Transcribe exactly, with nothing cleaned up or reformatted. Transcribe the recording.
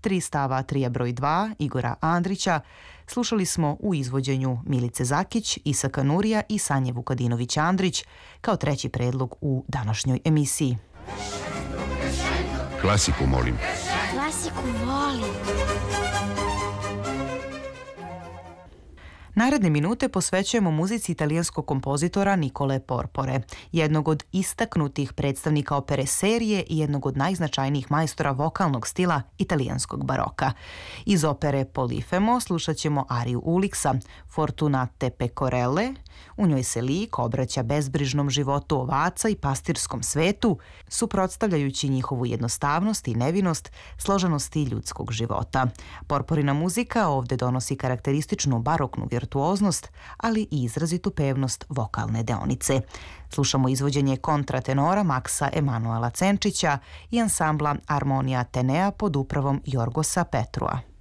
Tri stava trija broj dva Igora Andrića slušali smo u izvođenju Milice Zakić, Isaka Nurija i Sanje Vukadinović-Andrić kao treći predlog u današnjoj emisiji. Klasiku molim. Klasiku volim. Naredne minute posvećujemo muzici italijanskog kompozitora Nicole Porpore, jednog od istaknutih predstavnika opere serije i jednog od najznačajnijih majstora vokalnog stila italijanskog baroka. Iz opere Polifemo slušat ćemo ariju Uliksa, Fortunate pecorelle. U njoj se lik obraća bezbrižnom životu ovaca i pastirskom svetu, suprotstavljajući njihovu jednostavnost i nevinost složenosti ljudskog života. Porporina muzika ovde donosi karakterističnu baroknu virtuoznost, ali i izrazitu pevnost vokalne deonice. Slušamo izvođenje kontratenora Maksa Emanuela Cenčića i ansambla Armonija Atenea pod upravom Jorgosa Petrua.